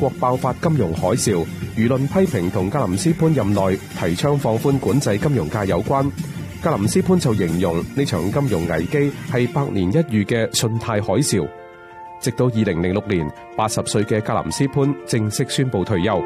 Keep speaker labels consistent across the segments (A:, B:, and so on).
A: 國爆發金融海嘯，輿論批評同格林斯潘任內提倡放寬管制金融界有關。格林斯潘就形容呢場金融危機係百年一遇嘅信貸海嘯。直到2006年，80歲嘅格林斯潘正式宣布退休。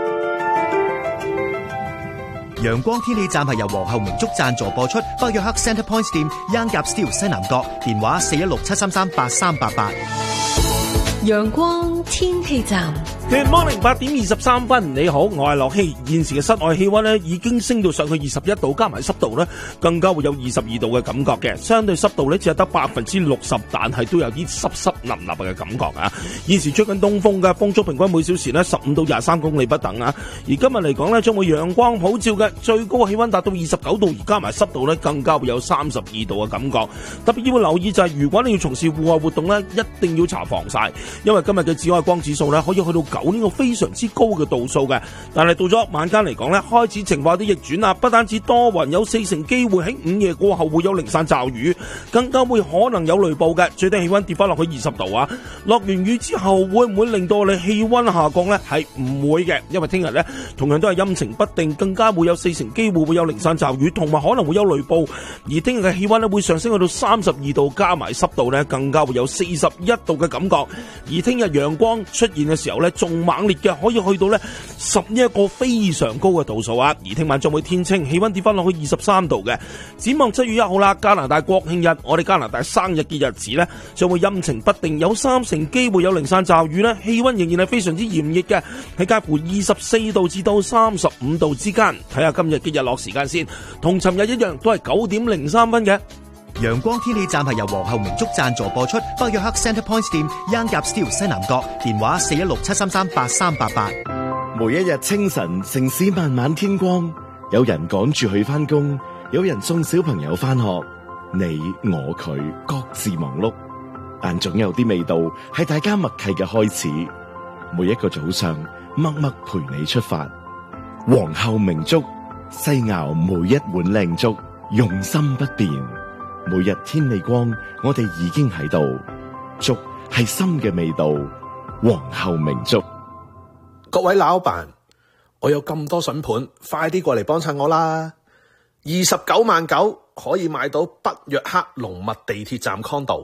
B: 陽光天氣站係由皇后明竹贊助播出，北約克 Centre Point 店 Young Gap Steel 西南角，電話416-733-8388。
C: 陽光天氣站。
D: Good morning， 8點23分，你好，我係樂希。現時嘅室外氣溫呢已經升到上去21度，加埋濕度呢更加會有22度嘅感覺嘅，相對濕度呢只係得60%，但係都有啲濕淋淋嘅感覺啊。現時吹緊東風嘅，風速平均每小時呢15到23公里不等啊。而今日嚟講呢，將會陽光普照嘅，最高氣溫達到29度，而加埋濕度呢更加會有32度嘅感覺。特別要留意就係，如果你要從事戶外活動呢，一定要搽防曬，因為今日嘅紫外光指數呢可以去到9呢個非常之高嘅度數嘅，但係到咗晚間嚟講咧，開始情況有啲逆轉啦。不單止多雲，有40%機會喺午夜過後會有零散驟雨，更加會可能有雷暴嘅。最低氣溫跌翻落去20度啊！落完雨之後會唔會令到你氣溫下降呢？係唔會嘅，因為聽日呢同樣都係陰晴不定，更加會有40%機會有零散驟雨，同埋可能會有雷暴。而聽日嘅氣溫呢會上升去到32度，加埋濕度呢更加會有41度嘅感覺。而聽日陽光出現嘅時候呢，仲猛烈嘅，可以去到呢11個非常高嘅度數啊！而聽晚將會天清，氣溫跌翻落去23度嘅。展望7月1號啦，加拿大國慶日，我哋加拿大生日嘅日子呢，將會陰晴不定，有30%機會有零散驟雨呢，氣溫仍然係非常之炎熱嘅，係介乎24度至到35度之間。睇下今日嘅日落時間先，同尋日一樣，都係9點03分嘅。
B: 陽光天氣站係由皇后明竹贊助播出，北約克 Centre Point 店 Young Gap Steel 西南角，電話416-733-8388。
E: 每一日清晨，城市慢慢天光，有人趕住去返工，有人送小朋友返學，你我佢各自忙碌，但總有啲味道係大家默契嘅開始。每一個早上，默默陪你出發。皇后明竹，細熬每一碗靚粥，用心不變。每日天未光，我哋已經喺度。粥係心嘅味道，皇后明粥。
F: 各位老闆，我有咁多筍盤，快啲過嚟幫襯我啦！29.9萬可以買到北約克龍脈地鐵站 condo，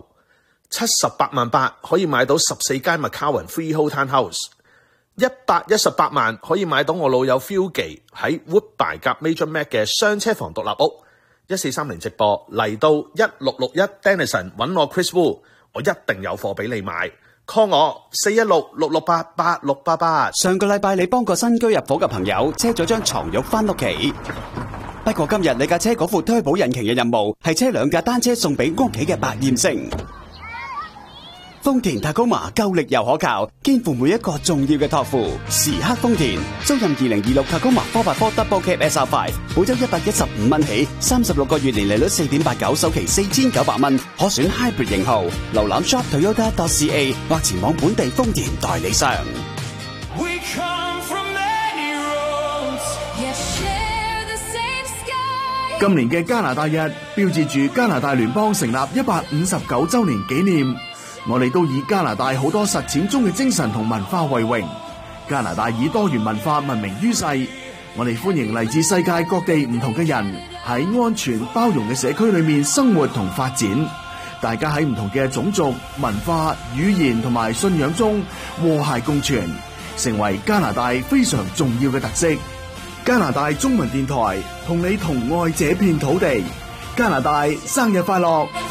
F: 78.8萬可以買到14間 McCowan Freehold Townhouse，118萬可以買到我老友 Philgy 喺 Woodbine 夾 Major Mac 嘅雙車房獨立屋。1430直播嚟到1661 Denison 揾我 Chris Wu， 我一定有貨俾你買。call 我416-668-8688。
G: 上個禮拜你幫個新居入伙嘅朋友車咗張床褥翻屋企，不過今日你架車嗰副推保引擎嘅任務係車2架單車送俾屋企嘅百厭星。豐田 Tacoma 夠力又可靠，肩負每一個重要嘅託付。時刻豐田，租賃2026 Tacoma 4x4 Double Cab SR5，每周115蚊起，36個月年利率4.89，首期4900蚊，可選 Hybrid 型號。瀏覽 shop.toyota.ca 或前往本地豐田代理商。
H: 今年嘅加拿大日標誌住加拿大聯邦成立159週年紀念。我哋都以加拿大好多實踐中嘅精神同文化為榮。加拿大以多元文化聞名於世，我哋歡迎嚟自世界各地唔同嘅人喺安全包容嘅社區裏面生活同發展。大家喺唔同嘅種族、文化、語言同埋信仰中和諧共存，成為加拿大非常重要嘅特色。加拿大中文電台同你同愛這片土地。加拿大生日快樂！